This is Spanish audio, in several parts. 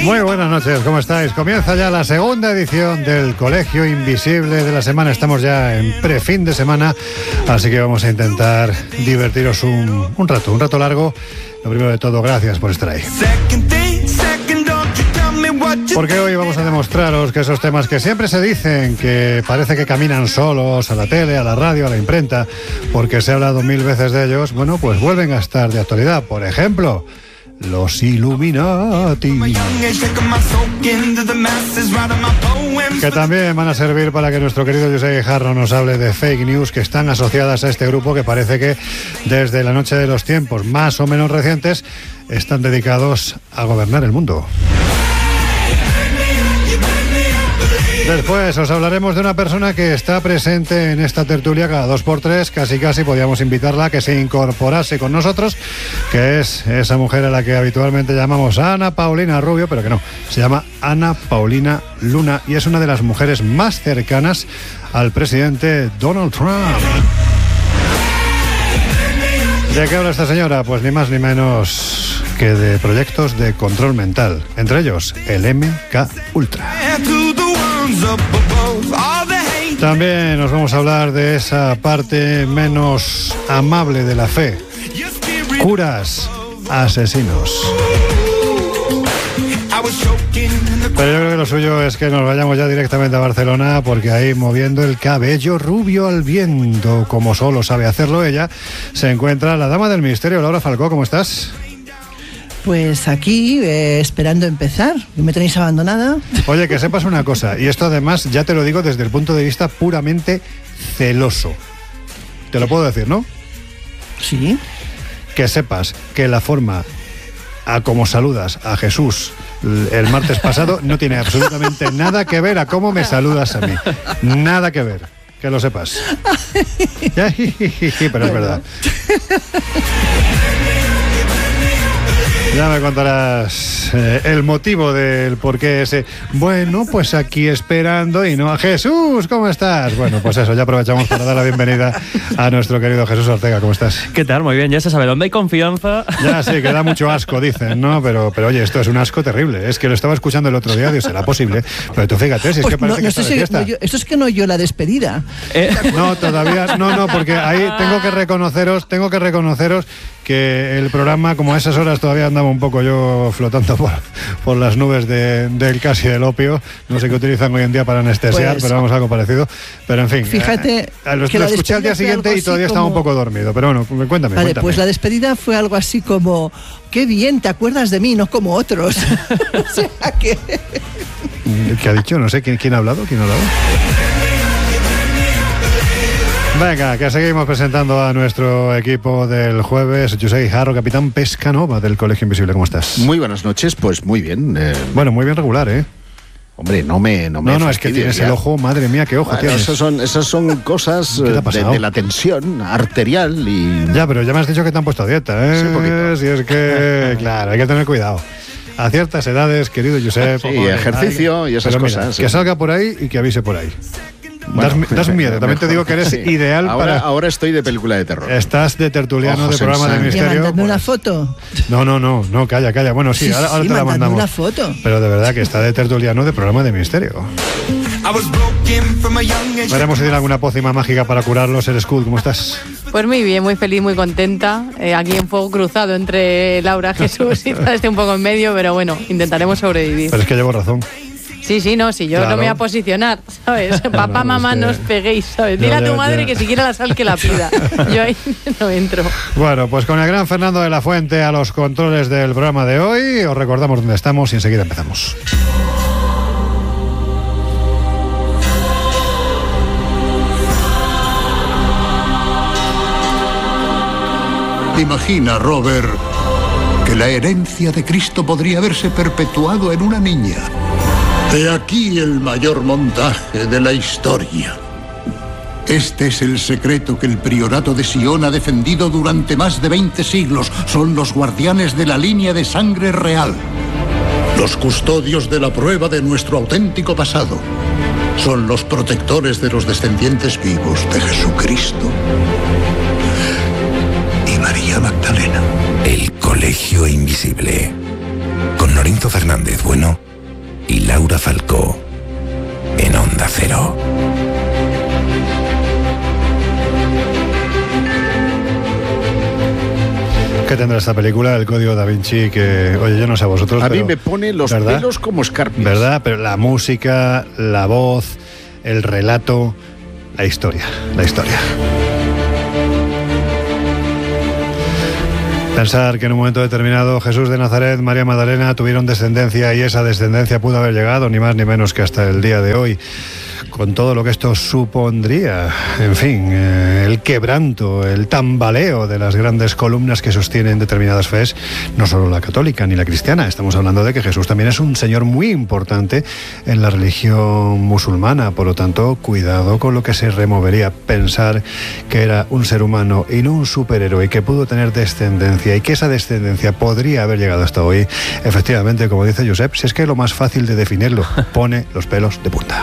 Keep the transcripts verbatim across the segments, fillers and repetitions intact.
Muy buenas noches, ¿cómo estáis? Comienza ya la segunda edición del Colegio Invisible de la semana. Estamos ya en pre-fin de semana, así que vamos a intentar divertiros un, un rato, un rato largo. Lo primero de todo, gracias por estar ahí. Porque hoy vamos a demostraros que esos temas que siempre se dicen, que parece que caminan solos a la tele, a la radio, a la imprenta, porque se ha hablado mil veces de ellos, bueno, pues vuelven a estar de actualidad. Por ejemplo, los Illuminati, que también van a servir para que nuestro querido José Guijarro nos hable de fake news que están asociadas a este grupo, que parece que desde la noche de los tiempos más o menos recientes están dedicados a gobernar el mundo. Después os hablaremos de una persona que está presente en esta tertulia cada dos por tres, casi casi podíamos invitarla a que se incorporase con nosotros, que es esa mujer a la que habitualmente llamamos Ana Paulina Rubio, pero que no, se llama Ana Paulina Luna y es una de las mujeres más cercanas al presidente Donald Trump. ¿De qué habla esta señora? Pues ni más ni menos que de proyectos de control mental, entre ellos el M K Ultra. También nos vamos a hablar de esa parte menos amable de la fe: curas asesinos. Pero yo creo que lo suyo es que nos vayamos ya directamente a Barcelona, porque ahí, moviendo el cabello rubio al viento, como solo sabe hacerlo ella, se encuentra la dama del misterio, Laura Falcó. ¿Cómo estás? Pues aquí, eh, esperando empezar. ¿Me tenéis abandonada? Oye, que sepas una cosa, y esto además ya te lo digo desde el punto de vista puramente celoso. Te lo puedo decir, ¿no? Sí. Que sepas que la forma a como saludas a Jesús el martes pasado no tiene absolutamente nada que ver a cómo me saludas a mí. Nada que ver. Que lo sepas. Pero es verdad. Ya me contarás eh, el motivo del por qué ese. Bueno, pues aquí esperando y no a Jesús. ¿Cómo estás? Bueno, pues eso, ya aprovechamos para dar la bienvenida a nuestro querido Jesús Ortega. ¿Cómo estás? ¿Qué tal? Muy bien, ya se sabe dónde hay confianza. Ya, sí, que da mucho asco, dicen, ¿no? Pero, pero oye, esto es un asco terrible. Es que lo estaba escuchando el otro día, Dios, será posible. Pero tú fíjate, si es pues que parece no, no que está sé de si, fiesta. no, yo, esto es que no yo la despedida. Eh. No, todavía, no, no, porque ahí tengo que reconoceros, tengo que reconoceros que el programa, como a esas horas todavía andaba un poco yo flotando por, por las nubes de, del casi del opio, no sé qué utilizan hoy en día para anestesiar, pues, pero vamos, algo parecido. Pero en fin, fíjate, eh, lo, que lo escuché al día siguiente y todavía como... estaba un poco dormido, pero bueno, cuéntame. Vale, cuéntame. Pues la despedida fue algo así como: qué bien, te acuerdas de mí, no como otros. O sea que... ¿Qué ha dicho? No sé, ¿quién, quién ha hablado? ¿Quién ha hablado? Venga, que seguimos presentando a nuestro equipo del jueves. José Guijarro, capitán Pescanova del Colegio Invisible. ¿Cómo estás? Muy buenas noches, pues muy bien. Eh... Bueno, muy bien regular, ¿eh? Hombre, no me No, me no, no es que tienes ya el ojo, madre mía, qué ojo bueno, tienes. Esas son, esas son cosas de, de la tensión arterial y... Ya, pero ya me has dicho que te han puesto a dieta, ¿eh? Sí, un poquito. Si es que, claro, hay que tener cuidado. A ciertas edades, querido Josep. Sí, y ejercicio y esas pero cosas. Mira, sí. Que salga por ahí y que avise por ahí. Bueno, das, das miedo, también te digo que eres sí. ideal ahora, para... Ahora estoy de película de terror. Estás de tertuliano, ojos de programa de misterio. Mandadme pues... una foto. No, no, no, no, calla, calla. Bueno, sí, sí ahora, ahora sí, te la mandamos. una foto. Pero de verdad que está de tertuliano de programa de misterio. Veremos si tiene alguna pócima mágica para curarlos. Eres cool, ¿cómo estás? Pues muy bien, muy feliz, muy contenta. Eh, aquí en fuego cruzado entre Laura, Jesús y esté un poco en medio, pero bueno, intentaremos sobrevivir. Pero es que llevo razón. Sí, sí, no, si yo claro. no me voy a posicionar, ¿sabes? Papá, no, mamá, es que... no os peguéis, ¿sabes? Dile ya, a tu ya, madre ya. que si quiere la sal que la pida. Yo ahí no entro. Bueno, pues con el gran Fernando de la Fuente a los controles del programa de hoy, os recordamos dónde estamos y enseguida empezamos. Imagina, Robert, que la herencia de Cristo podría haberse perpetuado en una niña. He aquí el mayor montaje de la historia. Este es el secreto que el priorato de Sion ha defendido durante más de veinte siglos. Son los guardianes de la línea de sangre real. Los custodios de la prueba de nuestro auténtico pasado. Son los protectores de los descendientes vivos de Jesucristo y María Magdalena. El Colegio Invisible. Con Lorenzo Enzo Fernández Bueno y Laura Falcó en Onda Cero. ¿Qué tendrá esta película? El Código Da Vinci, que, oye, yo no sé a vosotros, a pero, mí me pone los ¿verdad? pelos como escarpias. ¿Verdad? Pero la música, la voz, el relato, la historia, la historia. Pensar que en un momento determinado Jesús de Nazaret, María Magdalena tuvieron descendencia y esa descendencia pudo haber llegado ni más ni menos que hasta el día de hoy, con todo lo que esto supondría, en fin, eh, el quebranto, el tambaleo de las grandes columnas que sostienen determinadas fees, no solo la católica ni la cristiana. Estamos hablando de que Jesús también es un señor muy importante en la religión musulmana, por lo tanto, cuidado con lo que se removería. Pensar que era un ser humano y no un superhéroe, y que pudo tener descendencia y que esa descendencia podría haber llegado hasta hoy, efectivamente, como dice Josep, si es que lo más fácil de definirlo, pone los pelos de punta.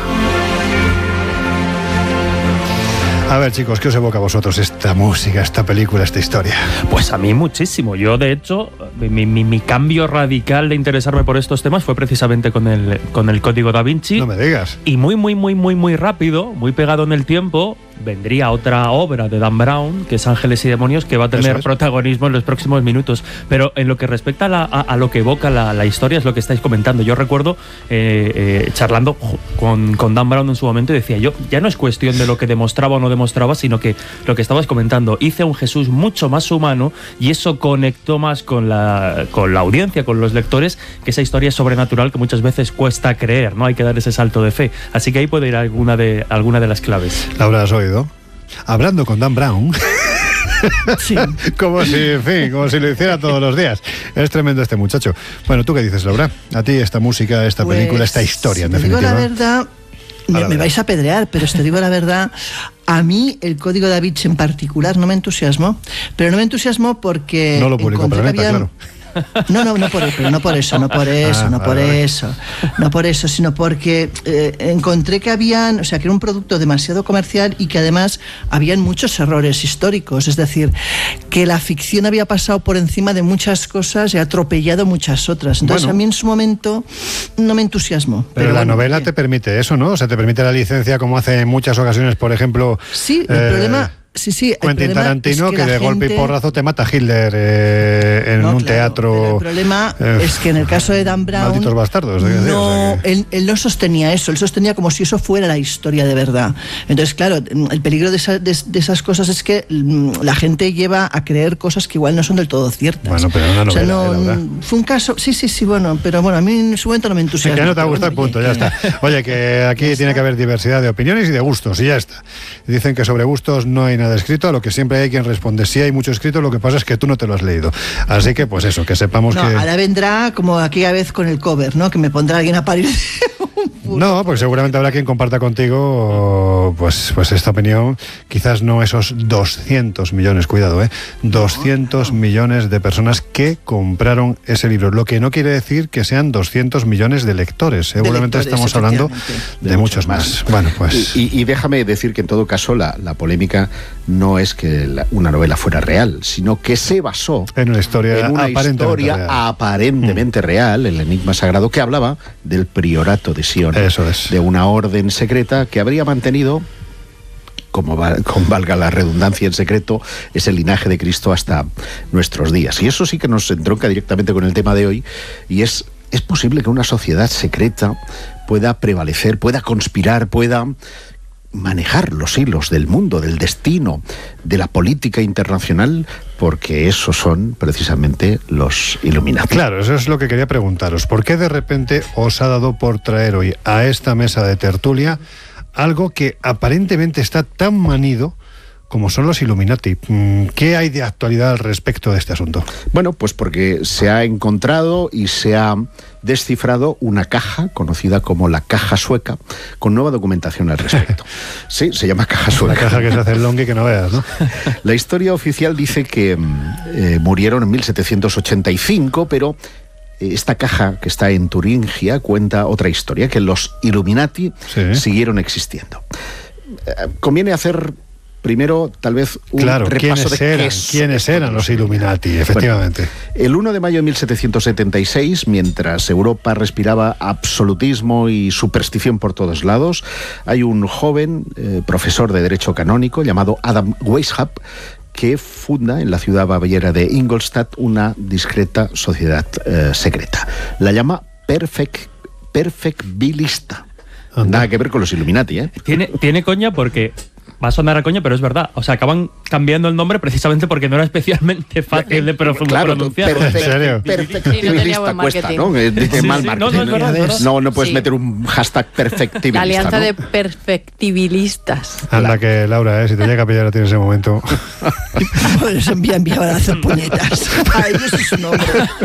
A ver, chicos, ¿qué os evoca a vosotros esta música, esta película, esta historia? Pues a mí muchísimo. Yo, de hecho, mi, mi, mi cambio radical de interesarme por estos temas fue precisamente con el, con el Código Da Vinci. No me digas. Y muy, muy, muy, muy, muy rápido, muy pegado en el tiempo, vendría otra obra de Dan Brown, que es Ángeles y Demonios, que va a tener es. protagonismo en los próximos minutos. Pero en lo que respecta a, la, a, a lo que evoca la, la historia, es lo que estáis comentando. Yo recuerdo eh, eh, charlando con, con Dan Brown en su momento, y decía yo, ya no es cuestión de lo que demostraba o no demostraba, sino que lo que estabas comentando, hice a un Jesús mucho más humano, y eso conectó más con la, con la audiencia, con los lectores, que esa historia sobrenatural que muchas veces cuesta creer, ¿no? Hay que dar ese salto de fe. Así que ahí puede ir alguna de, alguna de las claves. Laura, ¿has oído? Hablando con Dan Brown. Sí. Como si, en fin, como si lo hiciera todos los días. Es tremendo este muchacho. Bueno, ¿tú qué dices, Laura? A ti esta música, esta pues, película, esta historia, en si definitiva. Te digo la verdad, me, me vais a apedrear, pero os te digo la verdad, a mí el Código Da Vinci en particular no me entusiasmó. Pero no me entusiasmó porque no lo publicó Planeta, había... claro. No, no, no por eso, no por eso, no por eso, ah, no por vale. eso, no por eso, sino porque eh, encontré que habían, o sea, que era un producto demasiado comercial y que además habían muchos errores históricos, es decir, que la ficción había pasado por encima de muchas cosas y ha atropellado muchas otras. Entonces, bueno, a mí en su momento no me entusiasmó. Pero, pero la bueno, novela bien. te permite eso, ¿no? O sea, te permite la licencia, como hace en muchas ocasiones, por ejemplo. Sí, el eh... problema. Sí, sí, Quentin Tarantino, es que, que de gente... golpe y porrazo te mata a Hitler eh, en no, un claro, teatro. El problema eh, es que en el caso de Dan Brown, malditos bastardos, no, decir, o sea que... él, él no sostenía eso, él sostenía como si eso fuera la historia de verdad. Entonces, claro, el peligro de, esa, de, de esas cosas es que la gente lleva a creer cosas que igual no son del todo ciertas. Bueno, pero una novela, o sea, no, fue un caso, sí, sí, sí, bueno, pero bueno, a mí en su momento no me entusiasma. Que no te ha gustado, punto, que... ya está. Oye, que aquí tiene que haber diversidad de opiniones y de gustos, y ya está. Dicen que sobre gustos no hay nada escrito, a lo que siempre Siempre hay quien responde, sí hay mucho escrito, lo que pasa es que tú no te lo has leído. Así que pues eso, que sepamos no, que... ahora vendrá como aquella vez con el cover, ¿no? Que me pondrá alguien a parir. No, pues seguramente habrá quien comparta contigo pues, pues esta opinión. Quizás no esos doscientos millones, cuidado, ¿eh? doscientos no, no. millones de personas que compraron ese libro. Lo que no quiere decir que sean doscientos millones de lectores. Seguramente de lectores, estamos hablando de, de muchos más. más. Bueno, pues... Y, y, y déjame decir que en todo caso la, la polémica no es que la, una novela fuera real, sino que se basó en una historia, en una aparentemente, historia real. aparentemente mm. real, el enigma sagrado, que hablaba del priorato de Sion. Eso es. De una orden secreta que habría mantenido, como va, con valga la redundancia en secreto, ese linaje de Cristo hasta nuestros días. Y eso sí que nos entronca directamente con el tema de hoy, y es, es posible que una sociedad secreta pueda prevalecer, pueda conspirar, pueda manejar los hilos del mundo, del destino, de la política internacional, porque esos son precisamente los Illuminati. Claro, eso es lo que quería preguntaros. ¿Por qué de repente os ha dado por traer hoy a esta mesa de tertulia algo que aparentemente está tan manido como son los Illuminati? ¿Qué hay de actualidad al respecto de este asunto? Bueno, pues porque se ha encontrado y se ha descifrado una caja conocida como la caja sueca, con nueva documentación al respecto. Sí, se llama caja sueca. La caja que se hace el longue que no veas, ¿no? La historia oficial dice que eh, murieron en mil setecientos ochenta y cinco, pero esta caja que está en Turingia cuenta otra historia, que los Illuminati sí. siguieron existiendo. Eh, conviene hacer primero, tal vez, un claro, repaso ¿quiénes de eran, qué quiénes eran los Illuminati, efectivamente. Bueno, el uno de mayo de mil setecientos setenta y seis, mientras Europa respiraba absolutismo y superstición por todos lados, hay un joven eh, profesor de Derecho Canónico llamado Adam Weishaupt que funda en la ciudad baviera de Ingolstadt una discreta sociedad eh, secreta. La llama Perfect, Perfectibilista. Nada que ver con los Illuminati, ¿eh? Tiene, tiene coña porque... Va a sonar a coña, pero es verdad. O sea, acaban cambiando el nombre precisamente porque no era especialmente fácil de pronunciar. Claro, pronunciar. ¿En serio? Perfectibilista cuesta, ¿no? Dice Sí, mal sí, marketing. no, no, es verdad, es verdad. No, no puedes Sí. meter un hashtag perfectibilista. La alianza ¿no? de perfectibilistas. Anda que, Laura, ¿eh? Si te llega a pillar a ti en ese momento. Por eso envía, enviaba a hacer puñetas. A ellos es su nombre.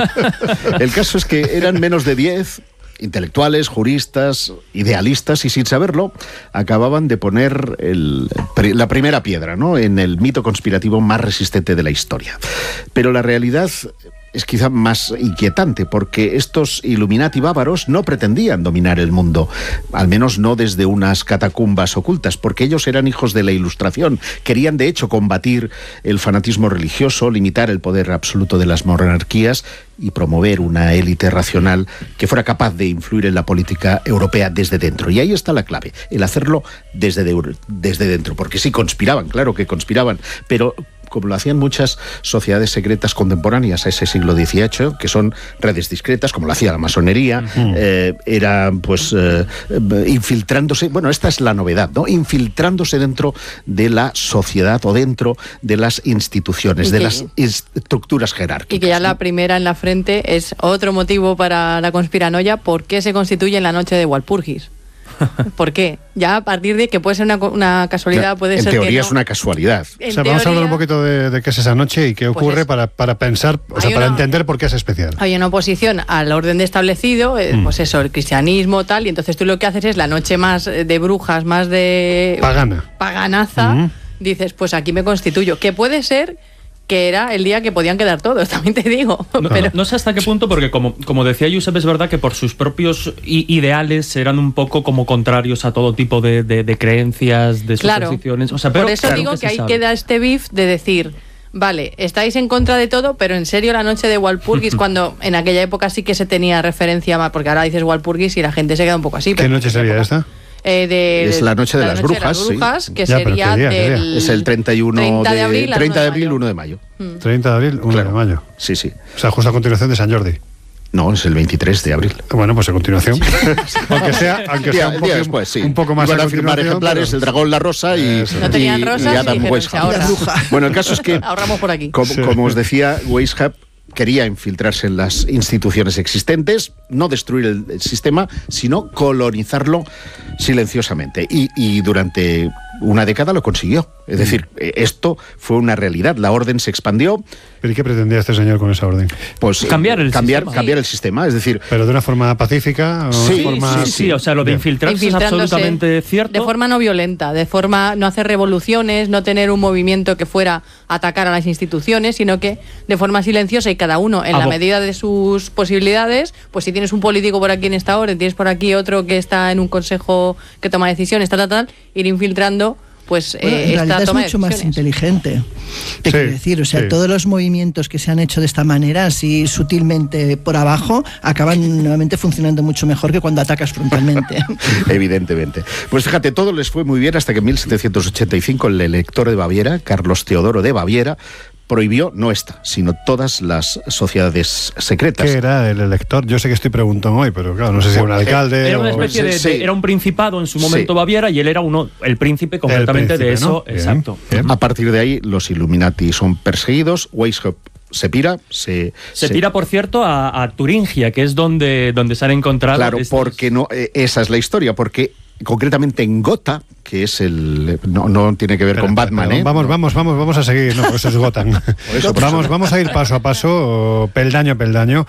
El caso es que eran menos de diez intelectuales, juristas, idealistas, y sin saberlo acababan de poner el, la primera piedra, ¿no?, en el mito conspirativo más resistente de la historia. Pero la realidad es quizá más inquietante, porque estos Illuminati bávaros no pretendían dominar el mundo, al menos no desde unas catacumbas ocultas, porque ellos eran hijos de la Ilustración. Querían, de hecho, combatir el fanatismo religioso, limitar el poder absoluto de las monarquías y promover una élite racional que fuera capaz de influir en la política europea desde dentro. Y ahí está la clave, el hacerlo desde, de, desde dentro, porque sí conspiraban, claro que conspiraban, pero como lo hacían muchas sociedades secretas contemporáneas a ese siglo dieciocho, que son redes discretas, como lo hacía la masonería, uh-huh. eh, era pues eh, infiltrándose, bueno, esta es la novedad, ¿no? Infiltrándose dentro de la sociedad o dentro de las instituciones, de las estructuras jerárquicas. Y que ya ¿no? la primera en la frente es otro motivo para la conspiranoia, ¿por qué se constituye en la noche de Walpurgis? ¿Por qué? Ya a partir de que puede ser una, una casualidad, puede en ser teoría que no. es una casualidad. O sea, vamos a hablar un poquito de, de qué es esa noche y qué ocurre pues es, para, para pensar, o sea, para una, entender por qué es especial. Hay una oposición al orden establecido, eh, mm. pues eso, el cristianismo, tal, y entonces tú lo que haces es la noche más de brujas, más de... Pagana. Paganaza, mm. dices, pues aquí me constituyo. Que puede ser que era el día que podían quedar todos, también te digo. No, pero... no sé hasta qué punto, porque como, como decía Josep, es verdad que por sus propios ideales eran un poco como contrarios a todo tipo de, de, de creencias, de supersticiones. Claro. O sea, pero por eso claro digo que, que ahí sabe. queda este beef de decir, vale, estáis en contra de todo, pero en serio la noche de Walpurgis, cuando en aquella época sí que se tenía referencia más, porque ahora dices Walpurgis y la gente se queda un poco así. ¿Qué noche sería esta? Eh, de, es la noche de, la las, noche brujas, de las brujas, sí. Que ya, sería día, del... Es el treinta y uno treinta de abril, de, treinta de abril, uno de mayo. Hmm. treinta de abril, uno claro. de mayo. Sí, sí. O sea, justo a continuación de San Jordi. No, es el veintitrés de abril. Bueno, pues a continuación. Sí. aunque sea, aunque sea un, poco, después, sí. un poco más Iban a a firmar ejemplares, pero... el dragón, la rosa y, no tenían y, rosas y Adam Weishaupt. Bueno, el caso es que... Ahorramos por aquí. Como, sí. como os decía, Weishaupt quería infiltrarse en las instituciones existentes, no destruir el, el sistema, sino colonizarlo silenciosamente. Y, y durante una década lo consiguió. Es decir, esto fue una realidad. La orden se expandió. ¿Pero y qué pretendía este señor con esa orden? Pues cambiar el cambiar, sistema. Cambiar el sistema, es decir... ¿Pero de una forma pacífica? O sí, de forma... sí, sí, sí, o sea, lo de infiltrarse es absolutamente cierto. De forma no violenta, de forma no hacer revoluciones, no tener un movimiento que fuera a atacar a las instituciones, sino que de forma silenciosa y cada uno en ah, la medida de sus posibilidades, pues si tienes un político por aquí en esta orden, tienes por aquí otro que está en un consejo que toma decisiones, tal, tal, tal, ir infiltrando pues bueno, eh, en realidad esta toma es mucho de más inteligente, te sí, quiero decir, o sea, sí. todos los movimientos que se han hecho de esta manera, así sutilmente por abajo, acaban nuevamente funcionando mucho mejor que cuando atacas frontalmente. Evidentemente. Pues fíjate, todo les fue muy bien hasta que en mil setecientos ochenta y cinco el elector de Baviera, Carlos Teodoro de Baviera, prohibió no esta, sino todas las sociedades secretas. ¿Qué era el elector? Yo sé que estoy preguntando hoy, pero claro, no sé si era un alcalde era una o... especie de, de, sí. era un principado en su momento sí. Baviera y él era uno el príncipe concretamente el príncipe, de eso, ¿no? exacto. Bien, bien. A partir de ahí los Illuminati son perseguidos. Weishaupt se pira, se, se, se pira, por cierto, a, a Turingia, que es donde, donde se han encontrado. Claro, estos... porque no, eh, esa es la historia, porque concretamente en Gotha, que es el... No, no tiene que ver pero, con Batman, pero, ¿eh? Vamos, vamos, vamos, vamos a seguir. No, eso es Gotham. eso, vamos, vamos a ir paso a paso, peldaño a peldaño,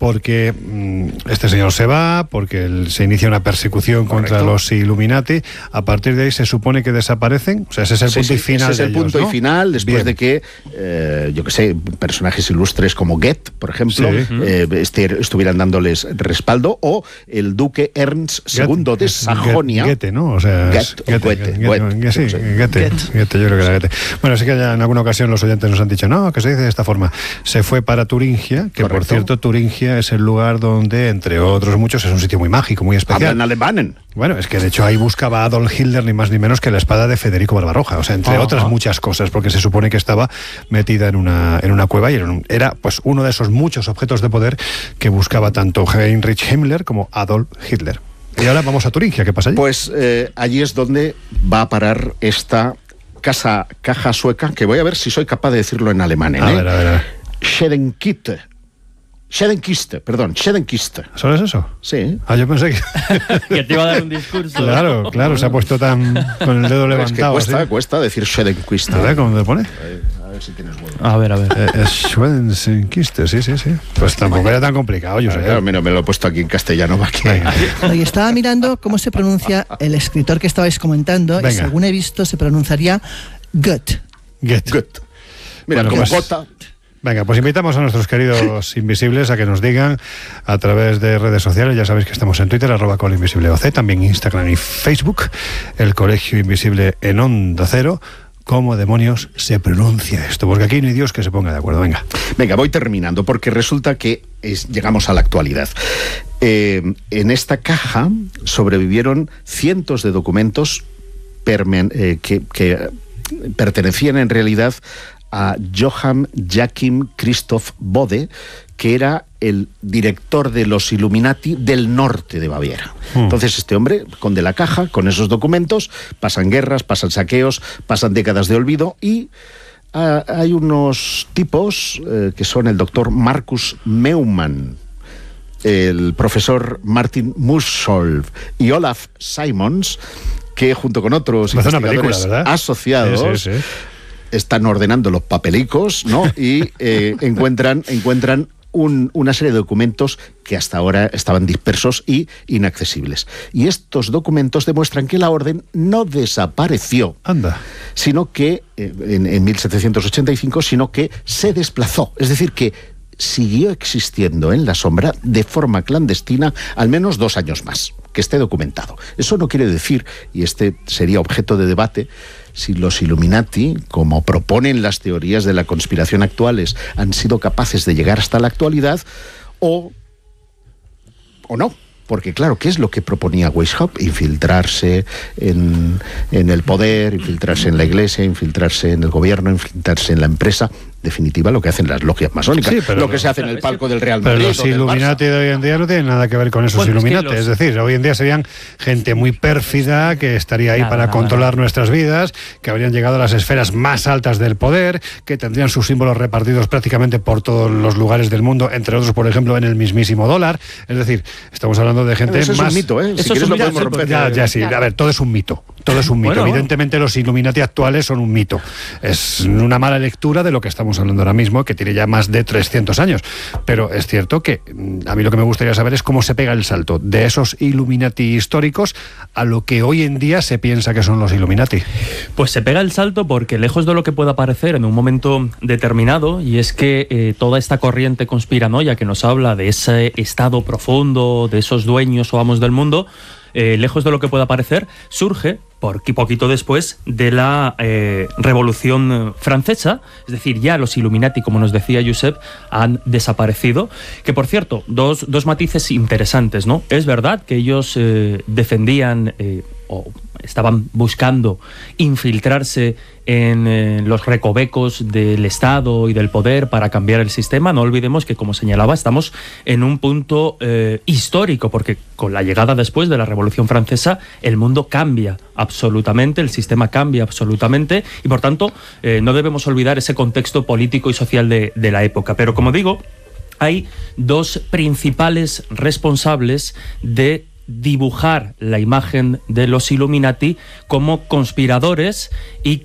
porque mmm, este señor se va, porque el, se inicia una persecución Correcto. contra los Illuminati. A partir de ahí se supone que desaparecen. O sea, ese es el sí, punto sí, y final. Ese es el de ellos, punto ¿no? y final, después Bien. de que, eh, yo que sé, personajes ilustres como Goethe, por ejemplo, sí. eh, este, estuvieran dándoles respaldo, o el duque Ernst segundo de Sajonia. Goethe, ¿no? O sea, Goethe, Goethe, Goethe, Goethe, Goethe, sí, Goethe, Goethe, yo creo que era Goethe. Bueno, sí que ya en alguna ocasión los oyentes nos han dicho, no, que se dice de esta forma. Se fue para Turingia, que Correcto. por cierto, Turingia es el lugar donde, entre otros muchos, es un sitio muy mágico, muy especial. Hablan alemán. Bueno, es que de hecho ahí buscaba a Adolf Hitler ni más ni menos que la espada de Federico Barbarroja, o sea, entre oh, otras oh. muchas cosas, porque se supone que estaba metida en una, en una cueva y era, un, era pues uno de esos muchos objetos de poder que buscaba tanto Heinrich Himmler como Adolf Hitler. Y ahora vamos a Turingia, ¿qué pasa allí? Pues eh, allí es donde va a parar esta casa, caja sueca, que voy a ver si soy capaz de decirlo en alemán. ¿eh? A ver, a ver, a ver. Schedenkiste. Schedenkiste, perdón, Schedenkiste. ¿Solo es eso? Sí. Ah, yo pensé que... que te iba a dar un discurso. Claro, claro, se ha puesto tan con el dedo levantado. Es que cuesta, así. cuesta decir Schedenkiste. A ver, ¿cómo te pone? A ver si tienes huevo. A ver, a ver. Eh, es Schedenkiste, sí, sí, sí. Pues tampoco era tan complicado, yo sé. Claro, mira, me lo he puesto aquí en castellano para que... Y estaba mirando cómo se pronuncia el escritor que estabais comentando, Venga. y según he visto se pronunciaría Goethe. Goethe. Goethe. Mira, bueno, como pues, Gota... Venga, pues invitamos a nuestros queridos invisibles a que nos digan a través de redes sociales. Ya sabéis que estamos en Twitter, arroba colinvisibleoc, también Instagram y Facebook, el Colegio Invisible en Onda Cero. ¿Cómo demonios se pronuncia esto? Porque aquí no hay Dios que se ponga de acuerdo. Venga. Venga, voy terminando, porque resulta que es, llegamos a la actualidad. Eh, en esta caja sobrevivieron cientos de documentos permen, eh, que, que pertenecían en realidad a Johann Joachim Christoph Bode, que era el director de los Illuminati del norte de Baviera. Mm. Entonces este hombre, con de la caja, con esos documentos, pasan guerras, pasan saqueos, pasan décadas de olvido y uh, hay unos tipos uh, que son el doctor Markus Meumann, el profesor Martin Muscholf y Olaf Simons, que junto con otros Hace investigadores película, asociados... Sí, sí, sí. están ordenando los papelicos, ¿no? Y eh, encuentran, encuentran un, una serie de documentos que hasta ahora estaban dispersos y inaccesibles. Y estos documentos demuestran que la orden no desapareció, Anda. sino que, eh, en, en mil setecientos ochenta y cinco, sino que se desplazó. Es decir, que siguió existiendo en la sombra de forma clandestina al menos dos años más, que esté documentado. Eso no quiere decir, y este sería objeto de debate, si los Illuminati, como proponen las teorías de la conspiración actuales, han sido capaces de llegar hasta la actualidad o, o no. Porque claro, ¿qué es lo que proponía Weishaupt? Infiltrarse en, en el poder, infiltrarse en la iglesia, infiltrarse en el gobierno, infiltrarse en la empresa. Definitiva, lo que hacen las logias masónicas, sí, lo que se hace en el palco del Real Madrid. Pero los Illuminati de hoy en día no tienen nada que ver con esos bueno, Illuminati. Es, los... es decir, hoy en día serían gente muy pérfida que estaría ahí nada, para nada, controlar nada. nuestras vidas, que habrían llegado a las esferas más altas del poder, que tendrían sus símbolos repartidos prácticamente por todos los lugares del mundo, entre otros, por ejemplo, en el mismísimo dólar. Es decir, estamos hablando de gente eso más... Es un mito, ¿eh? Si eso quieres es un lo podemos romper. Ya, ya sí. A ver, todo es un mito. Todo es un mito. Bueno, Evidentemente los Illuminati actuales son un mito. Es una mala lectura de lo que estamos hablando ahora mismo, que tiene ya más de trescientos años. Pero es cierto que a mí lo que me gustaría saber es cómo se pega el salto de esos Illuminati históricos a lo que hoy en día se piensa que son los Illuminati. Pues se pega el salto porque lejos de lo que pueda parecer en un momento determinado, y es que eh, toda esta corriente conspiranoia que nos habla de ese estado profundo, de esos dueños o amos del mundo, Eh, lejos de lo que pueda parecer, surge por poquito después de la eh, Revolución Francesa, es decir, ya los Illuminati, como nos decía Josep, han desaparecido. Que, por cierto, dos, dos matices interesantes, ¿no? Es verdad que ellos eh, defendían eh, o estaban buscando infiltrarse en eh, los recovecos del Estado y del poder para cambiar el sistema. No olvidemos que, como señalaba, estamos en un punto eh, histórico, porque con la llegada después de la Revolución Francesa el mundo cambia absolutamente, el sistema cambia absolutamente y, por tanto, eh, no debemos olvidar ese contexto político y social de, de la época. Pero, como digo, hay dos principales responsables de dibujar la imagen de los Illuminati como conspiradores y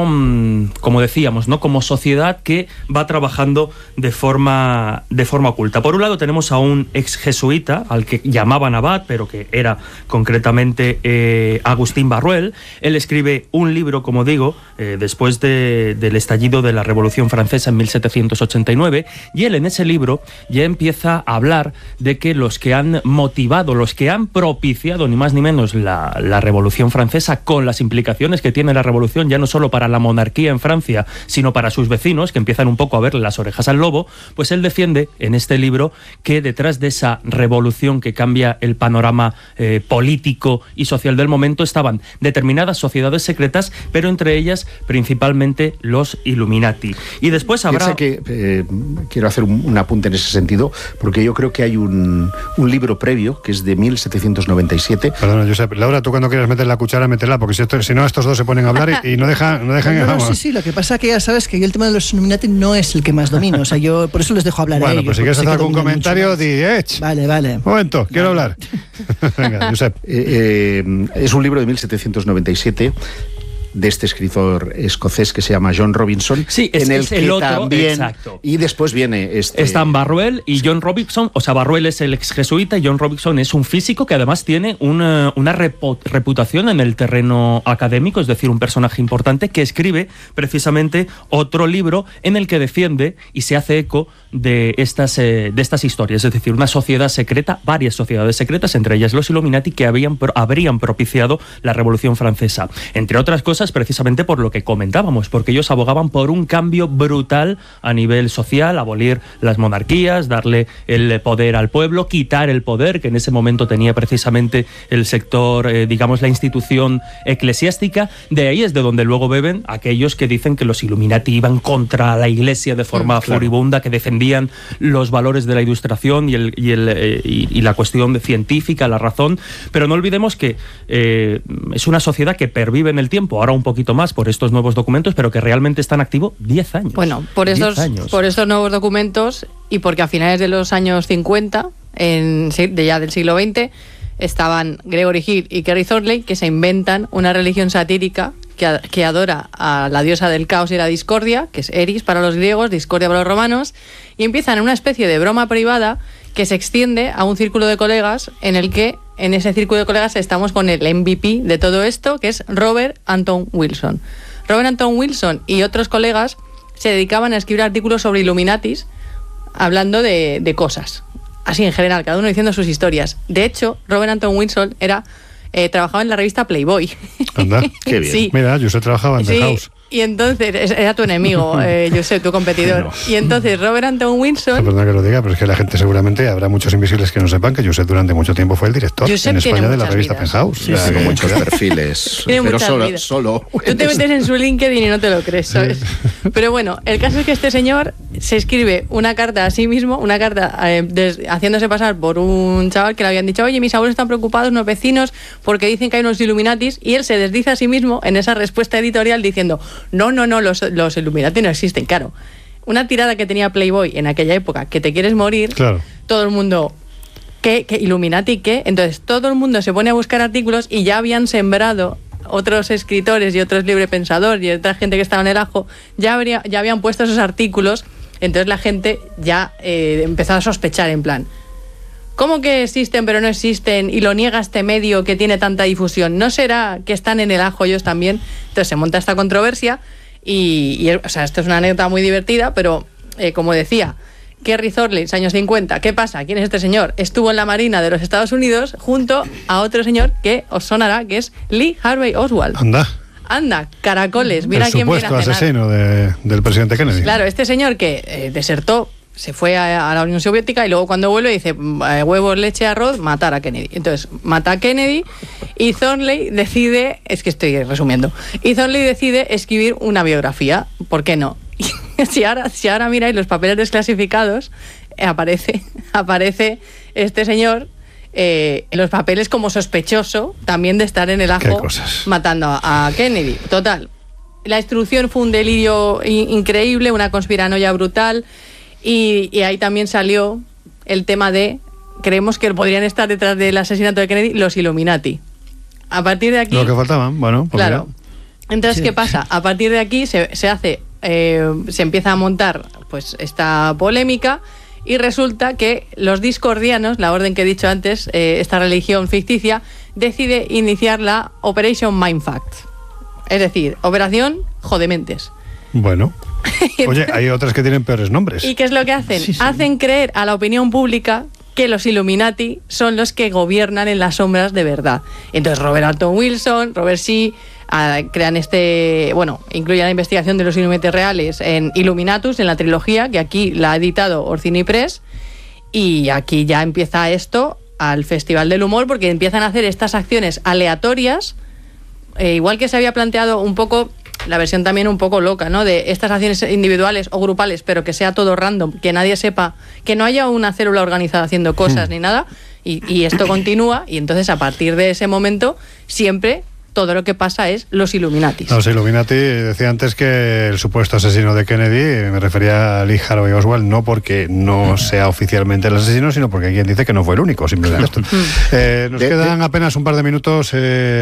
como, como decíamos, ¿no? Como sociedad que va trabajando de forma, de forma oculta. Por un lado tenemos a un ex jesuita, al que llamaban abad, pero que era concretamente eh, Agustín Barruel. Él escribe un libro, como digo, eh, después de, del estallido de la Revolución Francesa en mil setecientos ochenta y nueve, y él en ese libro ya empieza a hablar de que los que han motivado, los que han propiciado ni más ni menos la, la Revolución Francesa, con las implicaciones que tiene la revolución ya no solo para la monarquía en Francia, sino para sus vecinos, que empiezan un poco a verle las orejas al lobo, pues él defiende en este libro que detrás de esa revolución que cambia el panorama eh, político y social del momento estaban determinadas sociedades secretas, pero entre ellas principalmente los Illuminati. Y después habrá... Piensa que eh, quiero hacer un, un apunte en ese sentido, porque yo creo que hay un, un libro previo que es de mil setecientos noventa y siete. Perdona, Josep, Laura, tú cuando quieras meter la cuchara, métela, porque si, esto, si no, estos dos se ponen a hablar y, y no dejan, no dejan no, que no, sí, sí, lo que pasa es que ya sabes que yo el tema de los Illuminati no es el que más domino, o sea, yo por eso les dejo hablar bueno, a ellos. Bueno, pues si quieres hacer algún comentario, di, eh, Vale, vale. Un momento, quiero vale. hablar. Venga, Josep. Eh, eh, es un libro de mil setecientos noventa y siete de este escritor escocés que se llama John Robinson, sí, es, en el es que el otro, también exacto. Y después viene este... Están Barruel y John Robinson. O sea, Barruel es el ex jesuita y John Robinson es un físico que además tiene una, una reputación en el terreno académico, es decir, un personaje importante que escribe precisamente otro libro en el que defiende y se hace eco de estas, eh, de estas historias, es decir, una sociedad secreta, varias sociedades secretas, entre ellas los Illuminati, que habían, habrían propiciado la Revolución Francesa, entre otras cosas precisamente por lo que comentábamos, porque ellos abogaban por un cambio brutal a nivel social, abolir las monarquías, darle el poder al pueblo, quitar el poder que en ese momento tenía precisamente el sector, eh, digamos, la institución eclesiástica. De ahí es de donde luego beben aquellos que dicen que los Illuminati iban contra la Iglesia de forma mm, claro. furibunda, que defendían los valores de la ilustración y, el, y, el, eh, y, y la cuestión científica, la razón. Pero no olvidemos que eh, es una sociedad que pervive en el tiempo, ahora un poquito más por estos nuevos documentos, pero que realmente está en activo diez años. Bueno, por estos, por estos nuevos documentos y porque a finales de los años cincuenta, en, de ya del siglo veinte, estaban Gregory Hill y Kerry Thornley, que se inventan una religión satírica que, que adora a la diosa del caos y la discordia, que es Eris para los griegos, discordia para los romanos, y empiezan una especie de broma privada que se extiende a un círculo de colegas en el que, en ese círculo de colegas, estamos con el M V P de todo esto, que es Robert Anton Wilson. Robert Anton Wilson y otros colegas se dedicaban a escribir artículos sobre Illuminatis, hablando de, de cosas, así en general, cada uno diciendo sus historias. De hecho, Robert Anton Wilson era eh, trabajaba en la revista Playboy. Anda, qué bien. Sí. Mira, yo trabajaba en sí. The House. Y entonces, era tu enemigo, eh, Josep, tu competidor. No. Y entonces Robert Anton Wilson... Perdona que lo diga, pero es que la gente seguramente, habrá muchos invisibles que no sepan que Josep durante mucho tiempo fue el director Josep en España de la revista vidas. Penthouse. Sí, sí, con muchos perfiles, pero solo, solo... Tú te metes en su LinkedIn y no te lo crees, ¿sabes? Sí. Pero bueno, el caso es que este señor se escribe una carta a sí mismo, una carta eh, des, haciéndose pasar por un chaval que le habían dicho, oye, mis abuelos están preocupados, unos vecinos, porque dicen que hay unos Illuminatis, y él se desdice a sí mismo en esa respuesta editorial diciendo, no, no, no, los los Illuminati no existen, claro. Una tirada que tenía Playboy en aquella época, que te quieres morir, claro. Todo el mundo, ¿qué? ¿Qué? ¿Illuminati qué? Entonces todo el mundo se pone a buscar artículos y ya habían sembrado otros escritores y otros librepensadores y otra gente que estaba en el ajo, ya, habría, ya habían puesto esos artículos, entonces la gente ya eh, empezó a sospechar en plan, ¿cómo que existen pero no existen y lo niega este medio que tiene tanta difusión? ¿No será que están en el ajo ellos también? Entonces se monta esta controversia. Y, y, o sea, esto es una anécdota muy divertida, pero eh, como decía, Kerry Thornley, años cincuenta, ¿qué pasa? ¿Quién es este señor? Estuvo en la Marina de los Estados Unidos junto a otro señor que os sonará, que es Lee Harvey Oswald. Anda. Anda, caracoles, mira el quién viene a cenar. El supuesto asesino de, del presidente Kennedy. Claro, este señor que eh, desertó, se fue a, a la Unión Soviética y luego cuando vuelve dice eh, huevos, leche, arroz, matar a Kennedy. Entonces mata a Kennedy y Thornley decide, es que estoy resumiendo, y Thornley decide escribir una biografía. ¿Por qué no? si ahora, si ahora miráis los papeles desclasificados, eh, aparece, aparece este señor eh, en los papeles como sospechoso también de estar en el ajo matando a, a Kennedy. Total, la instrucción fue un delirio in- increíble, una conspiranoia brutal. Y, y ahí también salió el tema de creemos que podrían estar detrás del asesinato de Kennedy los Illuminati. A partir de aquí... Lo que faltaban, bueno. Pues claro. mira. Entonces, Sí. ¿qué pasa? A partir de aquí se, se hace, eh, se empieza a montar pues esta polémica y resulta que los discordianos, la orden que he dicho antes, eh, esta religión ficticia, decide iniciar la Operation Mindfuck. Es decir, Operación Jodementes. Bueno. Oye, hay otras que tienen peores nombres. ¿Y qué es lo que hacen? Sí, sí. Hacen creer a la opinión pública que los Illuminati son los que gobiernan en las sombras de verdad. Entonces Robert Anton Wilson, Robert Shee, ah, crean este, bueno, incluyen la investigación de los Illuminati reales en Illuminatus, en la trilogía, que aquí la ha editado Orsini Press, y aquí ya empieza esto al Festival del Humor, porque empiezan a hacer estas acciones aleatorias, eh, igual que se había planteado un poco la versión también un poco loca, ¿no? De estas acciones individuales o grupales, pero que sea todo random, que nadie sepa, que no haya una célula organizada haciendo cosas ni nada, y, y esto continúa, y entonces a partir de ese momento siempre todo lo que pasa es los Illuminatis. Los Illuminati, decía antes que el supuesto asesino de Kennedy, me refería a Lee Harvey Oswald, no porque no sea oficialmente el asesino, sino porque hay quien dice que no fue el único, simplemente esto. eh, nos De- quedan de- apenas un par de minutos. Eh,